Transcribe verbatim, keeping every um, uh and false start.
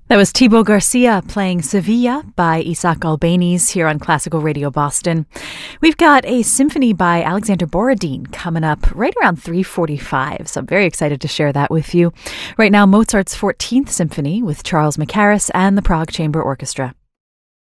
That was Thibaut Garcia playing Sevilla by Isaac Albéniz here on Classical Radio Boston. We've got a symphony by Alexander Borodin coming up right around three forty-five, so I'm very excited to share that with you. Right now, Mozart's fourteenth Symphony with Charles Mackerras and the Prague Chamber Orchestra.